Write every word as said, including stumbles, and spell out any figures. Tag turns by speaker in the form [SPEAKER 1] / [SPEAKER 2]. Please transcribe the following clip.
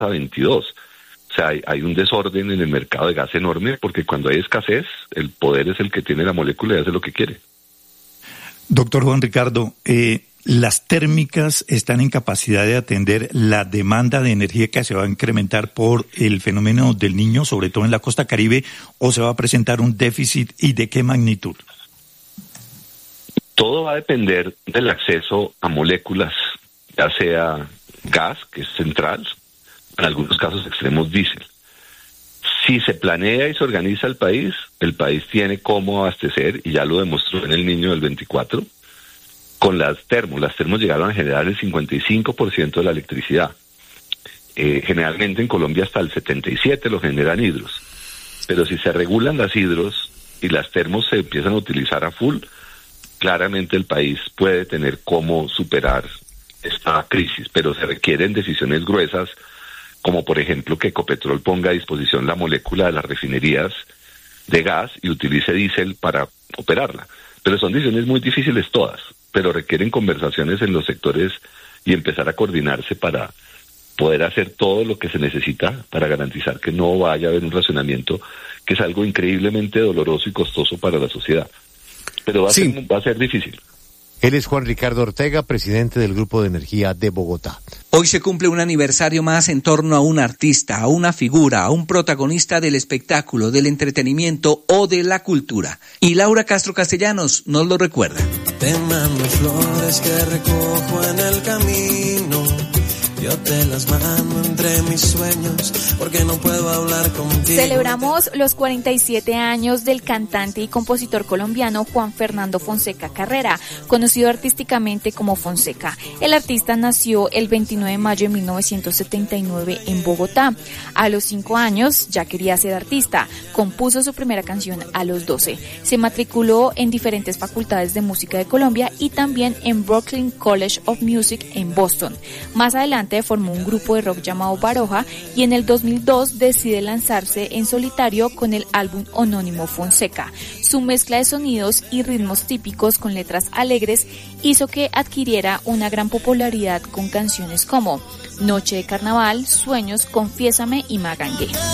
[SPEAKER 1] a veintidós. O sea, hay, hay un desorden en el mercado de gas enorme, porque cuando hay escasez, el poder es el que tiene la molécula y hace lo que quiere.
[SPEAKER 2] Doctor Juan Ricardo, eh, ¿las térmicas están en capacidad de atender la demanda de energía que se va a incrementar por el fenómeno del Niño, sobre todo en la costa Caribe, o se va a presentar un déficit y de qué magnitud?
[SPEAKER 1] Todo va a depender del acceso a moléculas, ya sea gas, que es central, en algunos casos extremos diésel. Si se planea y se organiza el país, el país tiene cómo abastecer, y ya lo demostró en el Niño del veinticuatro, con las termos. Las termos llegaron a generar el cincuenta y cinco por ciento de la electricidad. Eh, generalmente en Colombia hasta el setenta y siete por ciento lo generan hidros. Pero si se regulan las hidros y las termos se empiezan a utilizar a full, claramente el país puede tener cómo superar esta crisis, pero se requieren decisiones gruesas, como por ejemplo que Ecopetrol ponga a disposición la molécula de las refinerías de gas y utilice diésel para operarla. Pero son decisiones muy difíciles todas, pero requieren conversaciones en los sectores y empezar a coordinarse para poder hacer todo lo que se necesita para garantizar que no vaya a haber un racionamiento, que es algo increíblemente doloroso y costoso para la sociedad. Pero va a, sí. ser, va a ser difícil.
[SPEAKER 3] Él es Juan Ricardo Ortega, presidente del Grupo de Energía de Bogotá.
[SPEAKER 4] Hoy se cumple un aniversario más en torno a un artista, a una figura, a un protagonista del espectáculo, del entretenimiento o de la cultura. Y Laura Castro Castellanos nos lo recuerda.
[SPEAKER 5] Te mando flores que recojo en el camino. Yo te las mando entre mis sueños, porque no puedo hablar contigo.
[SPEAKER 6] Celebramos los cuarenta y siete años del cantante y compositor colombiano Juan Fernando Fonseca Carrera, conocido artísticamente como Fonseca. El artista nació el veintinueve de mayo de mil novecientos setenta y nueve en Bogotá. A los cinco años ya quería ser artista. Compuso su primera canción a los doce. Se matriculó en diferentes facultades de música de Colombia y también en Brooklyn College of Music en Boston. Más adelante formó un grupo de rock llamado Baroja y en el dos mil dos decide lanzarse en solitario con el álbum homónimo Fonseca. Su mezcla de sonidos y ritmos típicos con letras alegres hizo que adquiriera una gran popularidad con canciones como Noche de Carnaval, Sueños, Confiésame y Magangué.